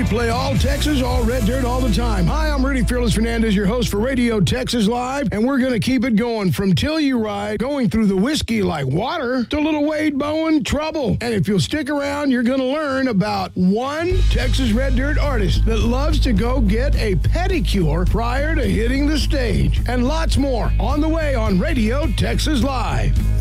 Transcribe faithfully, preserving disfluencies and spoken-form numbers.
We play all Texas, all red dirt, all the time. Hi, I'm Rudy Fearless Fernandez, your host for Radio Texas Live, and we're going to keep it going from Till You Ride, going through the whiskey like water, to Little Wade Bowen Trouble. And if you'll stick around, you're going to learn about one Texas red dirt artist that loves to go get a pedicure prior to hitting the stage. And lots more on the way on Radio Texas Live.